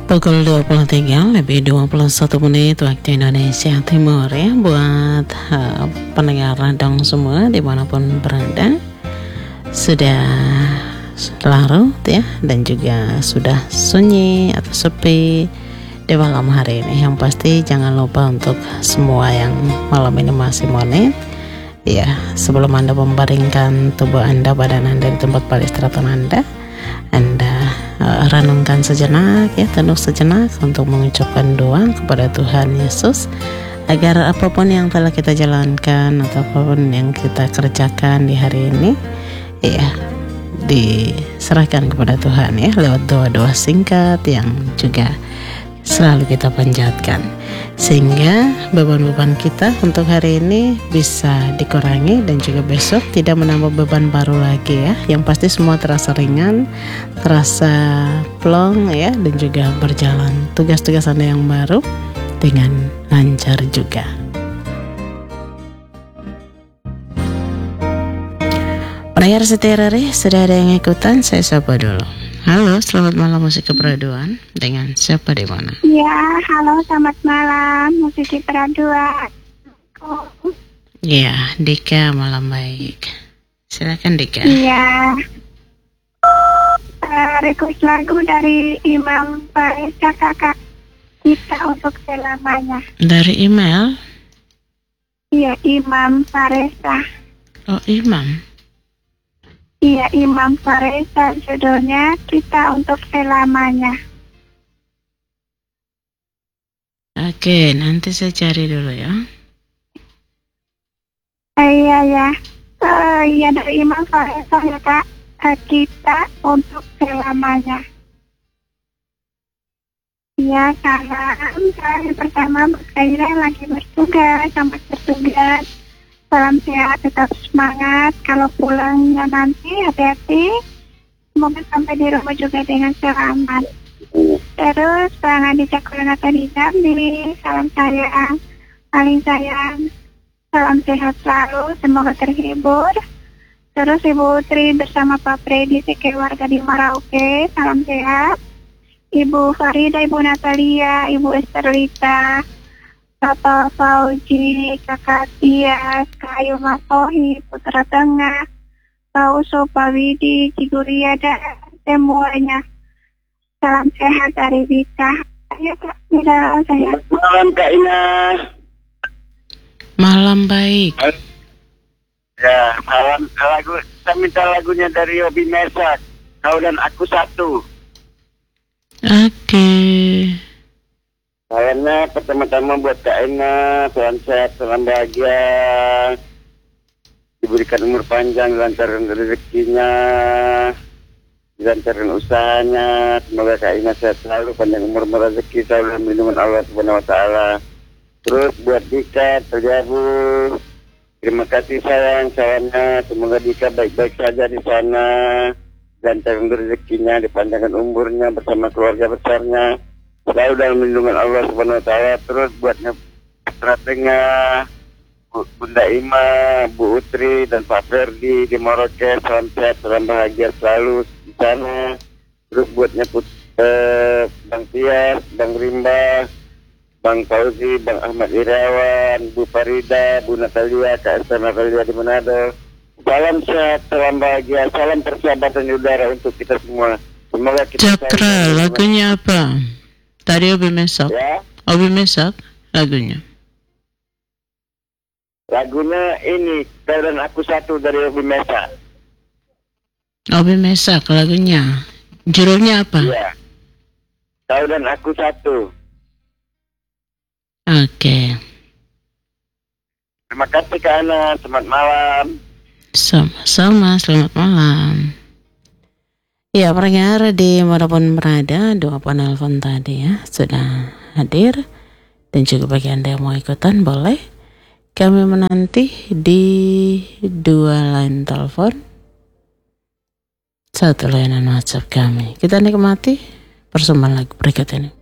Pukul 23 lebih 21 menit waktu Indonesia Timur ya. Buat pendengar radang semua dimanapun berada, sudah larut ya, dan juga sudah sunyi atau sepi di malam hari ini. Yang pasti jangan lupa untuk semua yang malam ini masih monet ya, sebelum Anda membaringkan tubuh Anda, badan Anda di tempat peristirahatan Anda renungkan sejenak ya, tunduk sejenak untuk mengucapkan doa kepada Tuhan Yesus agar apapun yang telah kita jalankan atau apapun yang kita kerjakan di hari ini ya, diserahkan kepada Tuhan ya, lewat doa-doa singkat yang juga selalu kita panjatkan, sehingga beban-beban kita untuk hari ini bisa dikurangi dan juga besok tidak menambah beban baru lagi ya. Yang pasti semua terasa ringan, terasa plong ya, dan juga berjalan tugas-tugas Anda yang baru dengan lancar juga. Pendengar setia RRI, sudah ada yang ikutan, saya sapa dulu. Halo, selamat malam musik keperaduan. Dengan siapa di mana? Ya, halo, selamat malam musik keperaduan. Ya, Dika, malam baik. Silakan Dika. Iya. Request lagu dari Imam Faresa kakak kita untuk selamanya. Dari email? Iya, Imam Faresa. Oh, Imam. Iya, Imam Faresa, judulnya Kita Untuk Selamanya. Oke, nanti saya cari dulu ya. Iya ya. Iya, dari Imam Faresa ya Kak. Kita Untuk Selamanya. Iya, salam. Saya pertama saya lagi bertugas, selamat bertugas. Salam sehat, tetap semangat. Kalau pulangnya nanti hati-hati. Semoga sampai di rumah juga dengan selamat. Terus Bang Adi Cakulanata di Jambi, salam sayang, paling sayang. Salam sehat selalu, semoga terhibur. Terus Ibu Tri bersama Pak Freddy sekeluarga di Merauke, salam sehat. Ibu Farida, Ibu Natalia, Ibu Esterlita, Bapak Fauji, Kakak Tias, Kayu Masohi, Putra Tengah, Pak Uso, Pak Widi, Ciguria, dan semuanya. Salam sehat dari Vita. Ayo Kak, tidak saya. Malam Kak Ina. Malam baik. Ya, malam lagu. Saya minta lagunya dari Obi Mesak. Kau dan Aku Satu. Oke. Karena pertama-tama buat Kak Ina, salam sehat, salam bahagia, diberikan umur panjang, dilancarkan rezekinya, dilancarkan usahanya. Semoga Kak Ina sehat selalu, panjang umur, rezeki, selalu dalam lindungan Allah Subhanahu Wa Taala. Terus buat Dika terjauh, terima kasih sayang, salamnya. Semoga Dika baik-baik saja di sana, dilancarkan rezekinya, dipanjangkan umurnya bersama keluarga besarnya, selalu dalam lindungan Allah Subhanahu Wa Taala. Terus buatnya stratenya Bunda Ima, Bu Utri dan Pak Ferdi di Merauke, salam sehat, salam bahagia selalu di sana. Terus buatnya Bang Tias, Bang Rimba, Bang Fauzi, Bang Ahmad Irawan, Bu Farida, Bu Natalia, Kak Esther Natalia di Manado. Salam sehat, salam bahagia, salam persahabatan di udara untuk kita semua. Semoga kita Cakra, lagunya apa? Tadi Obi Mesak. Ya. Obi Mesak lagunya. Lagunya ini Kau dan Aku Satu dari Obi Mesak. Obi Mesak lagunya. Judulnya apa? Iya. Kau dan Aku Satu. Oke. Terima kasih Kak Ana. Selamat malam. Sama-sama, selamat malam. Ya, pendengar di manapun berada, dua penelpon tadi ya sudah hadir, dan juga bagi Anda yang mau ikutan boleh kami menanti di dua line telepon, satu layanan WhatsApp kami. Kita nikmati persembahan lagu berikut ini.